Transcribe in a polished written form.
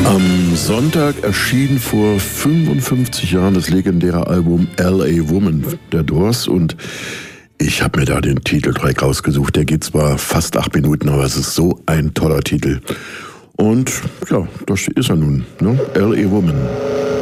Am Sonntag erschien vor 55 Jahren das legendäre Album L.A. Woman der Doors und ich habe mir da den Titeltrack rausgesucht. Der geht zwar fast 8 Minuten, aber es ist so ein toller Titel. Und ja, das ist er nun, ne? L.A. Woman.